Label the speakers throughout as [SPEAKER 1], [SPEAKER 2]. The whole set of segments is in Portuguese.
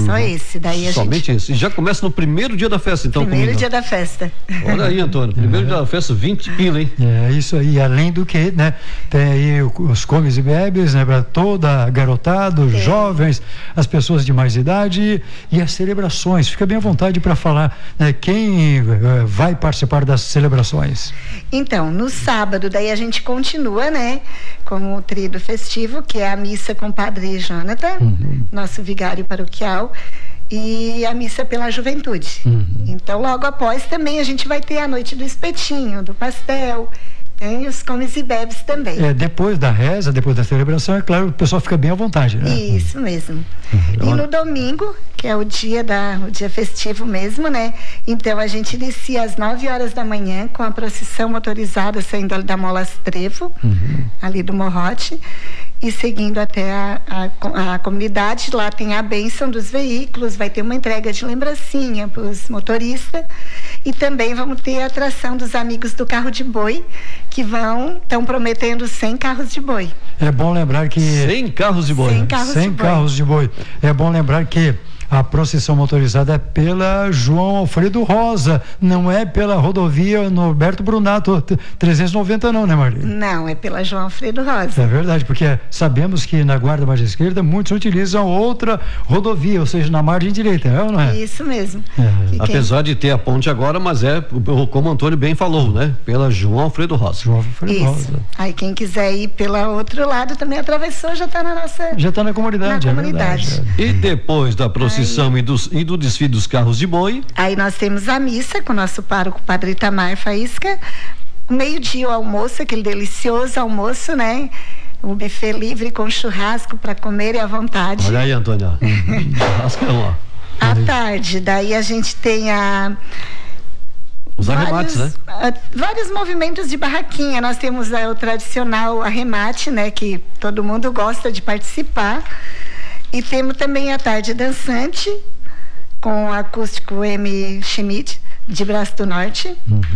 [SPEAKER 1] Só esse. Daí
[SPEAKER 2] Somente esse. E já começa no primeiro dia da festa, então.
[SPEAKER 1] Primeiro dia da festa.
[SPEAKER 2] Olha aí, Antônio. Primeiro dia da festa, 20 pila, hein?
[SPEAKER 3] É isso aí. Além do que, né? Tem aí os comes e bebes, né? Para toda a garotada, os jovens, as pessoas de mais idade e as celebrações. Fica bem à vontade para falar, né? Quem vai participar das celebrações.
[SPEAKER 1] Então, no sábado, daí a gente continua, né? Com o tríduo festivo, que é a missa com o Padre Jonathan, nosso vigário paroquial, e a missa pela juventude. Então, logo após também a gente vai ter a noite do espetinho, do pastel, tem os comes e bebes também.
[SPEAKER 3] Depois da reza, depois da celebração, é claro, o pessoal fica bem à vontade, né?
[SPEAKER 1] Isso mesmo. E no domingo, que é o dia festivo mesmo, né? Então a gente inicia às 9 horas da manhã com a procissão motorizada saindo ali da Molas Trevo, ali do Morrote, e seguindo até a comunidade. Lá tem a bênção dos veículos, vai ter uma entrega de lembrancinha para os motoristas, e também vamos ter a atração dos amigos do carro de boi, que estão prometendo 100 carros de boi.
[SPEAKER 3] É bom lembrar que
[SPEAKER 2] 100 carros de boi.
[SPEAKER 3] 100 carros de boi. É bom lembrar que a procissão motorizada é pela João Alfredo Rosa, não é pela rodovia Norberto Brunato 390 não, né, Marli?
[SPEAKER 1] Não, é pela João Alfredo Rosa.
[SPEAKER 3] É verdade, porque sabemos que na guarda margem esquerda muitos utilizam outra rodovia, ou seja, na margem direita, é ou não é?
[SPEAKER 1] Isso mesmo.
[SPEAKER 2] Apesar de ter a ponte agora, mas como o Antônio bem falou, né? Pela João Alfredo Rosa.
[SPEAKER 3] João Alfredo Rosa.
[SPEAKER 1] Aí quem quiser ir pelo outro lado também atravessou, já está
[SPEAKER 3] na comunidade.
[SPEAKER 1] Na comunidade.
[SPEAKER 2] E depois da procissão e do desfile dos carros de boi.
[SPEAKER 1] Aí nós temos a missa com o nosso pároco, Padre Itamar Faísca. Meio-dia o almoço, aquele delicioso almoço, né? O buffet livre com churrasco para comer à vontade.
[SPEAKER 2] Olha aí, Antônio. Churrascão, ó.
[SPEAKER 1] À tarde, daí a gente tem
[SPEAKER 2] os arremates, né?
[SPEAKER 1] Vários movimentos de barraquinha. Nós temos o tradicional arremate, né? Que todo mundo gosta de participar. E temos também a tarde dançante, com o acústico M. Schmidt, de Braço do Norte.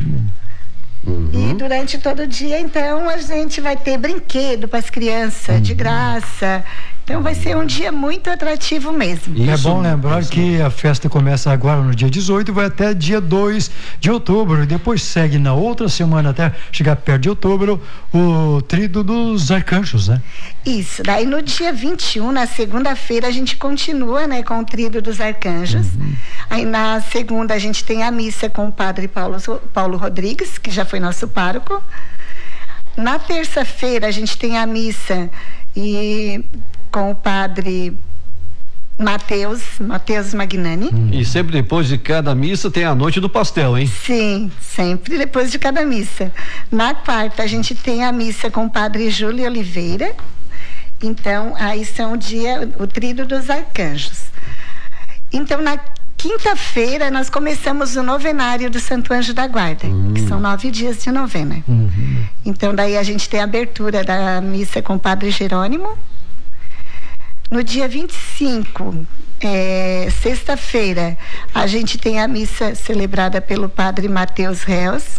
[SPEAKER 1] E durante todo o dia, então, a gente vai ter brinquedo para as crianças, de graça. Então vai ser um dia muito atrativo mesmo.
[SPEAKER 3] É bom lembrar que a festa começa agora no dia 18 e vai até dia 2 de outubro. E depois segue na outra semana, até chegar perto de outubro, o tríduo dos arcanjos, né? Isso.
[SPEAKER 1] Daí no dia 21, na segunda-feira, a gente continua, né, com o tríduo dos arcanjos. Aí na segunda a gente tem a missa com o Padre Paulo Rodrigues, que já foi nosso pároco. Na terça-feira a gente tem a missa com o Padre Mateus Magnani.
[SPEAKER 2] E sempre depois de cada missa tem a noite do pastel, hein?
[SPEAKER 1] Sim, sempre depois de cada missa. Na quarta a gente tem a missa com o Padre Júlio Oliveira. Então, aí são o tríduo dos arcanjos. Então, na quinta-feira nós começamos o novenário do Santo Anjo da Guarda, que são 9 dias de novena. Então, daí a gente tem a abertura da missa com o Padre Jerônimo. No dia 25, sexta-feira, a gente tem a missa celebrada pelo Padre Mateus Reus.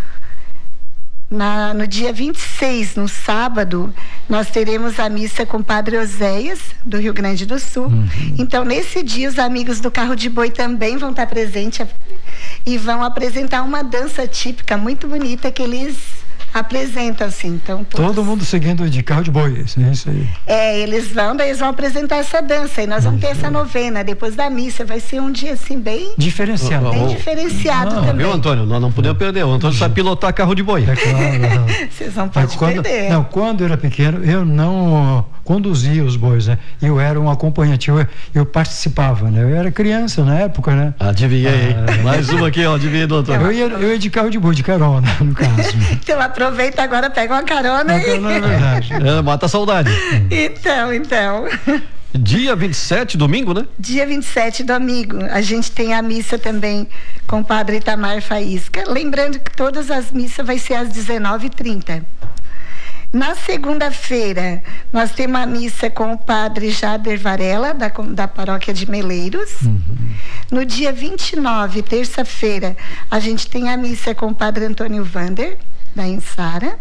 [SPEAKER 1] No dia 26, no sábado, nós teremos a missa com o Padre Oséias, do Rio Grande do Sul. Então, nesse dia, os amigos do carro de boi também vão estar presentes e vão apresentar uma dança típica muito bonita que eles apresentam, assim. Então,
[SPEAKER 3] todo mundo seguindo de carro de boi, é isso aí.
[SPEAKER 1] Eles vão apresentar essa dança e nós vamos ter essa novena depois da missa. Vai ser um dia assim bem
[SPEAKER 3] diferenciado.
[SPEAKER 1] Bem diferenciado também.
[SPEAKER 2] Viu, Antônio? Nós não podemos perder. O Antônio sabe pilotar carro de boi.
[SPEAKER 3] É claro.
[SPEAKER 1] Vocês não podem perder.
[SPEAKER 3] Não, quando eu era pequeno, eu não conduzia os bois, né? Eu era um acompanhante, eu participava, né? Eu era criança na época, né?
[SPEAKER 2] Adivinhei. Mais uma aqui, ó. Adivinhei do Antônio.
[SPEAKER 3] Eu ia de carro de boi, de carona, no caso.
[SPEAKER 1] Então aproveita agora, pega uma carona aí.
[SPEAKER 3] É verdade.
[SPEAKER 2] Mata a saudade.
[SPEAKER 1] Então.
[SPEAKER 2] Dia 27, domingo, né?
[SPEAKER 1] Dia 27, domingo. A gente tem a missa também com o Padre Itamar Faísca. Lembrando que todas as missas vai ser às 19h30. Na segunda-feira, nós temos a missa com o Padre Jader Varela, da paróquia de Meleiros. No dia 29, terça-feira, a gente tem a missa com o Padre Antônio Vander, da Insara.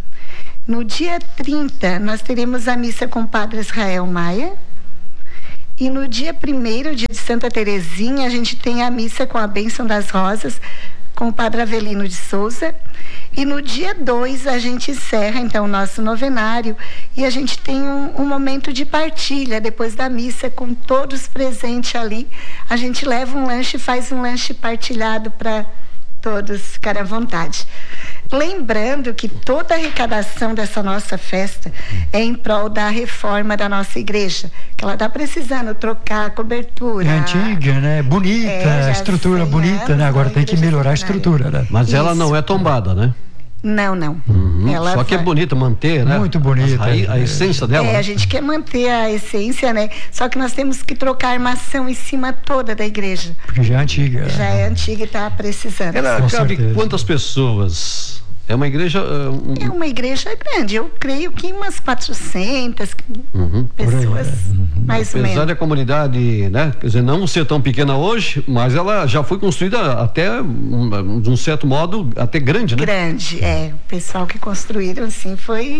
[SPEAKER 1] No dia 30, nós teremos a missa com o Padre Israel Maia. E no dia 1º, dia de Santa Terezinha, a gente tem a missa com a bênção das rosas, com o Padre Avelino de Souza. E no dia 2 a gente encerra então o nosso novenário e a gente tem um momento de partilha depois da missa com todos presentes ali. A gente leva um lanche, faz um lanche partilhado para todos ficarem à vontade. Lembrando que toda a arrecadação dessa nossa festa é em prol da reforma da nossa igreja, que ela está precisando trocar a cobertura.
[SPEAKER 3] É antiga, né? Bonita, estrutura bonita, né? Agora tem que melhorar a estrutura, né?
[SPEAKER 2] Mas ela não é tombada, né?
[SPEAKER 1] Não. Ela
[SPEAKER 2] só que é bonita manter, né?
[SPEAKER 3] Muito bonita.
[SPEAKER 2] A essência dela.
[SPEAKER 1] A gente quer manter a essência, né? Só que nós temos que trocar a armação em cima toda da igreja.
[SPEAKER 3] Porque já é antiga.
[SPEAKER 1] Já é antiga e está precisando.
[SPEAKER 2] Ela
[SPEAKER 3] Com
[SPEAKER 2] cabe
[SPEAKER 3] certeza.
[SPEAKER 2] quantas pessoas? É uma igreja...
[SPEAKER 1] É uma igreja grande, eu creio que umas 400 pessoas, mais ou
[SPEAKER 2] Apesar
[SPEAKER 1] menos.
[SPEAKER 2] da comunidade, né? Quer dizer, não ser tão pequena hoje, mas ela já foi construída até, de um certo modo, até grande, né?
[SPEAKER 1] Grande, o pessoal que construíram, assim,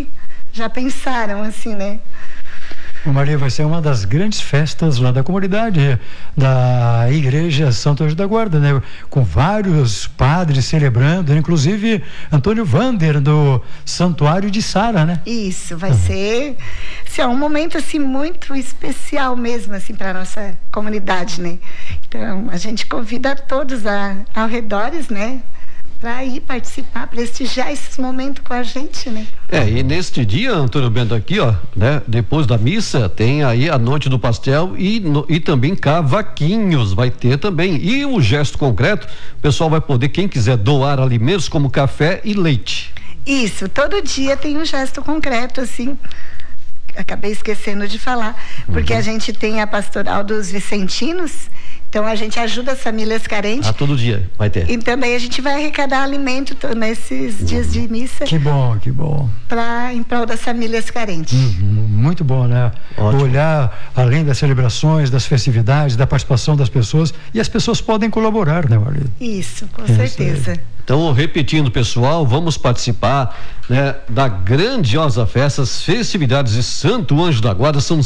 [SPEAKER 1] já pensaram, assim, né?
[SPEAKER 3] Maria, vai ser uma das grandes festas lá da comunidade da Igreja Santo Anjo da Guarda, né? Com vários padres celebrando, inclusive Antônio Vander do Santuário de Sara, né?
[SPEAKER 1] Isso, vai ser um momento, assim, muito especial mesmo, assim, para nossa comunidade, né? Então, a gente convida todos ao redores, né? Para ir participar, prestigiar esses momentos com a gente, né?
[SPEAKER 2] E neste dia, Antônio Bento, aqui, ó, né? Depois da missa, tem aí a noite do pastel e também cavaquinhos, vai ter também. E o gesto concreto, o pessoal vai poder, quem quiser doar alimentos como café e leite.
[SPEAKER 1] Isso, todo dia tem um gesto concreto, assim. Acabei esquecendo de falar, porque a gente tem a pastoral dos vicentinos. Então a gente ajuda as famílias carentes.
[SPEAKER 2] Todo dia vai ter.
[SPEAKER 1] E também a gente vai arrecadar alimento nesses dias de missa.
[SPEAKER 3] Que bom.
[SPEAKER 1] Em prol das famílias carentes.
[SPEAKER 3] Muito bom, né?
[SPEAKER 2] Ótimo.
[SPEAKER 3] Olhar além das celebrações, das festividades, da participação das pessoas, e as pessoas podem colaborar, né, Maria?
[SPEAKER 1] Isso, com certeza.
[SPEAKER 2] Então, repetindo, pessoal, vamos participar, né, da grandiosa festa, as festividades de Santo Anjo da Guarda. São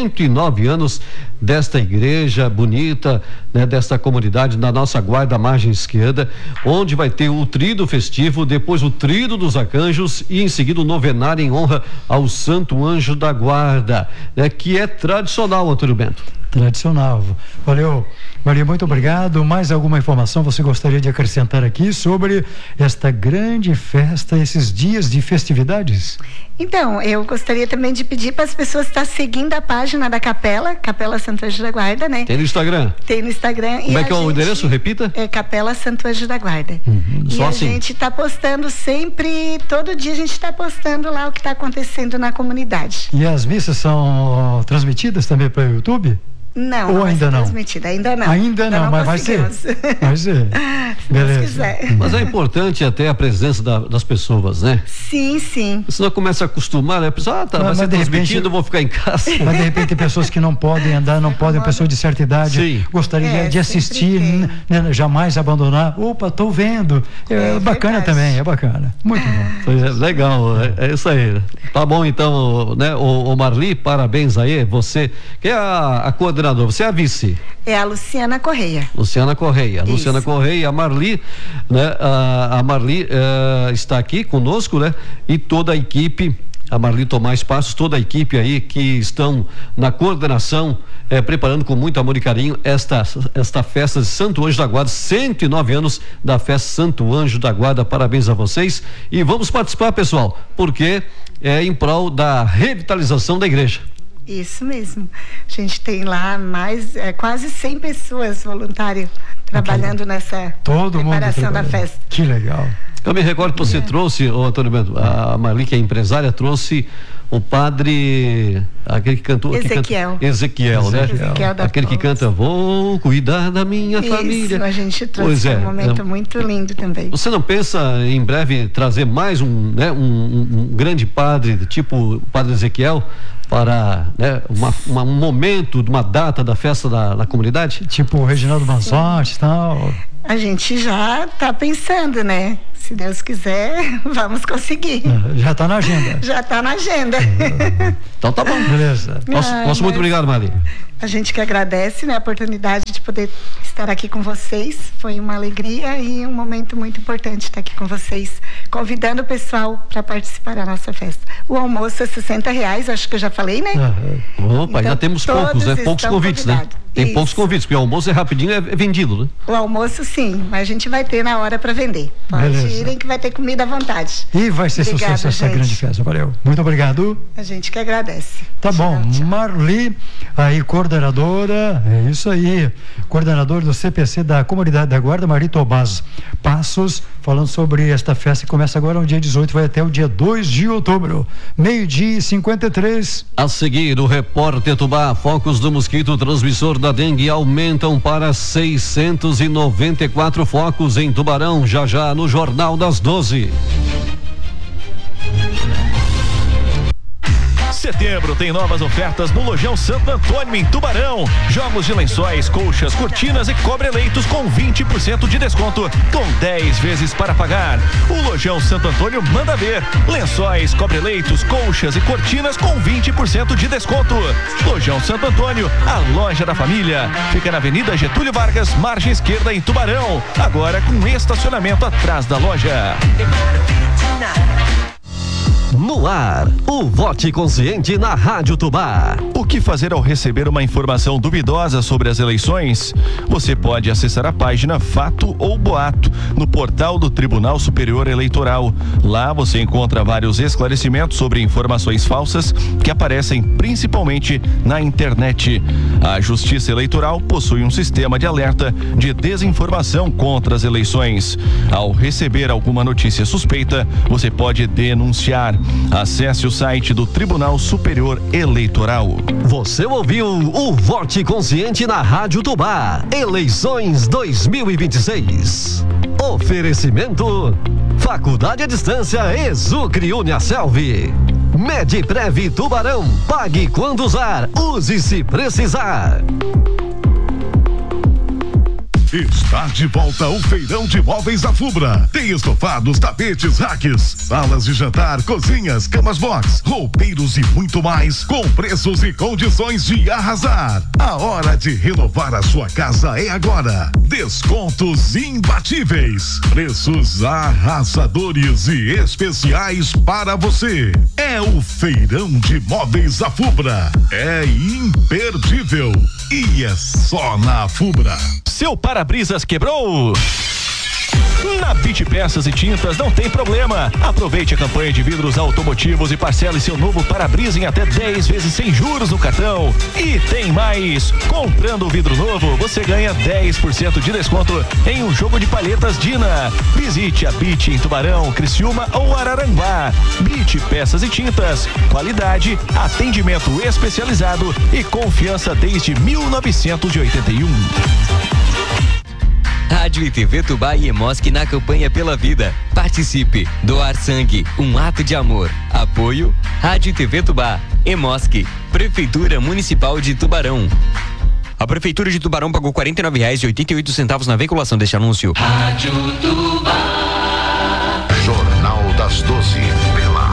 [SPEAKER 2] 109 anos desta igreja bonita, né, desta comunidade, da nossa guarda margem esquerda, onde vai ter o tríduo festivo, depois o tríduo dos arcanjos e em seguida o novenário em honra ao Santo Anjo da Guarda, né, que é tradicional, Antônio Bento.
[SPEAKER 3] Tradicional. Valeu, Maria, muito obrigado. Mais alguma informação você gostaria de acrescentar aqui sobre esta grande festa, esses dias de festividades?
[SPEAKER 1] Então, eu gostaria também de pedir para as pessoas estar seguindo a página da Capela Santo Anjo da Guarda, né?
[SPEAKER 2] Tem no Instagram?
[SPEAKER 1] Tem no Instagram.
[SPEAKER 2] Como é que é o endereço? Repita.
[SPEAKER 1] É Capela Santo Anjo da Guarda. E
[SPEAKER 2] Só
[SPEAKER 1] a
[SPEAKER 2] assim.
[SPEAKER 1] gente está postando sempre, todo dia a gente está postando lá o que está acontecendo na comunidade.
[SPEAKER 3] E as missas são transmitidas também para o YouTube?
[SPEAKER 1] Não,
[SPEAKER 3] Ou ainda não?
[SPEAKER 1] Transmitida, ainda não.
[SPEAKER 3] Ainda não, mas vai ser. Vai ser.
[SPEAKER 1] Se
[SPEAKER 3] Beleza.
[SPEAKER 1] Deus quiser.
[SPEAKER 2] Mas é importante até a presença das pessoas, né?
[SPEAKER 1] Sim.
[SPEAKER 2] Senão começa a acostumar, né? A pessoa, vai ser
[SPEAKER 3] de repente,
[SPEAKER 2] transmitido, eu vou ficar em casa.
[SPEAKER 3] Mas de repente tem pessoas que não podem andar, não podem, pessoas de certa idade,
[SPEAKER 2] Sim.
[SPEAKER 3] gostaria de assistir,
[SPEAKER 1] tem.
[SPEAKER 3] né, jamais abandonar. Opa, tô vendo. É bacana
[SPEAKER 1] verdade.
[SPEAKER 3] também, é bacana. Muito bom.
[SPEAKER 2] Pois é, legal, é isso aí. Tá bom então, né? O Marli, parabéns aí, você, que é a coordenadora, você é a vice.
[SPEAKER 1] É a Luciana Correia.
[SPEAKER 2] Luciana Correia.
[SPEAKER 1] Isso.
[SPEAKER 2] Luciana Correia, a Marli, né? A Marli está aqui conosco, né? E toda a equipe, a Marli Tomás Passos, toda a equipe aí que estão na coordenação, preparando com muito amor e carinho esta festa de Santo Anjo da Guarda, 109 anos da festa Santo Anjo da Guarda. Parabéns a vocês e vamos participar, pessoal, porque é em prol da revitalização da igreja.
[SPEAKER 1] Isso mesmo. A gente tem lá quase 100 pessoas voluntárias trabalhando nessa preparação da festa.
[SPEAKER 3] Que legal.
[SPEAKER 2] Eu me recordo que você trouxe, Antônio Bento, a Marli, que é empresária, trouxe o padre, aquele que cantou...
[SPEAKER 1] Ezequiel.
[SPEAKER 2] Ezequiel, né?
[SPEAKER 1] Ezequiel da
[SPEAKER 2] aquele que canta, vou cuidar da minha família.
[SPEAKER 1] A gente trouxe um momento muito lindo também.
[SPEAKER 2] Você não pensa em breve trazer mais um grande padre, tipo o padre Ezequiel, para, né, um momento, uma data da festa da comunidade?
[SPEAKER 3] Tipo o Reginaldo Manzotti e tal.
[SPEAKER 1] A gente já está pensando, né? Se Deus quiser, vamos conseguir.
[SPEAKER 3] Já está na agenda.
[SPEAKER 1] Já está na agenda.
[SPEAKER 2] Então tá bom.
[SPEAKER 3] Beleza.
[SPEAKER 2] Muito obrigado, Marli.
[SPEAKER 1] A gente que agradece, né, a oportunidade de poder estar aqui com vocês. Foi uma alegria e um momento muito importante estar aqui com vocês, convidando o pessoal para participar da nossa festa. O almoço é R$60, acho que eu já falei, né?
[SPEAKER 2] Opa,
[SPEAKER 1] Então,
[SPEAKER 2] ainda temos poucos, né? Poucos convites, né? Tem poucos convites, porque o almoço é rapidinho, é vendido, né?
[SPEAKER 1] O almoço, sim, mas a gente vai ter na hora para vender. Pode irem que vai ter comida à vontade.
[SPEAKER 3] E vai ser sucesso essa grande festa. Valeu. Muito obrigado.
[SPEAKER 1] A gente que agradece.
[SPEAKER 3] Tá bom. Tchau. Marli, aí coordenadora, é isso aí, coordenadora do CPC da Comunidade da Guarda, Marli Tomás Passos, falando sobre esta festa que começa agora no dia 18, vai até o dia 2 de outubro, 12h53.
[SPEAKER 2] A seguir, o repórter Tubá, focos do mosquito transmissor da dengue aumentam para 694 focos em Tubarão, já no Jornal das 12.
[SPEAKER 4] Setembro tem novas ofertas no Lojão Santo Antônio em Tubarão. Jogos de lençóis, colchas, cortinas e cobre-leitos com 20% de desconto, com 10 vezes para pagar. O Lojão Santo Antônio manda ver. Lençóis, cobre-leitos, colchas e cortinas com 20% de desconto. Lojão Santo Antônio, a loja da família. Fica na Avenida Getúlio Vargas, margem esquerda em Tubarão. Agora com estacionamento atrás da loja.
[SPEAKER 2] No ar, o Vote Consciente na Rádio Tubá.
[SPEAKER 4] O que fazer ao receber uma informação duvidosa sobre as eleições? Você pode acessar a página Fato ou Boato no portal do Tribunal Superior Eleitoral. Lá você encontra vários esclarecimentos sobre informações falsas que aparecem principalmente na internet. A Justiça Eleitoral possui um sistema de alerta de desinformação contra as eleições. Ao receber alguma notícia suspeita, você pode denunciar. Acesse o site do Tribunal Superior Eleitoral.
[SPEAKER 2] Você ouviu o Vote Consciente na Rádio Tubá. Eleições 2026. Oferecimento: Faculdade à Distância Exucre Uniaselv. Medprev Tubarão. Pague quando usar, use se precisar.
[SPEAKER 5] Está de volta o Feirão de Móveis Afubra. Tem estofados, tapetes, racks, salas de jantar, cozinhas, camas box, roupeiros e muito mais, com preços e condições de arrasar. A hora de renovar a sua casa é agora. Descontos imbatíveis, preços arrasadores e especiais para você. É o Feirão de Móveis Afubra. É imperdível e é só na Afubra.
[SPEAKER 4] Seu para-brisas quebrou? Na Bit Peças e Tintas não tem problema. Aproveite a campanha de vidros automotivos e parcele seu novo para-brisa em até 10 vezes sem juros no cartão. E tem mais! Comprando o vidro novo, você ganha 10% de desconto em um jogo de palhetas Dina. Visite a Bit em Tubarão, Criciúma ou Araranguá. Bit Peças e Tintas. Qualidade, atendimento especializado e confiança desde 1981.
[SPEAKER 6] Rádio e TV Tubá e Emosc na campanha Pela Vida. Participe. Doar sangue, um ato de amor. Apoio Rádio e TV Tubá, Emosc, Prefeitura Municipal de Tubarão. A Prefeitura de Tubarão pagou R$ 49,88 na veiculação deste anúncio.
[SPEAKER 7] Rádio Tubá.
[SPEAKER 5] Jornal das 12.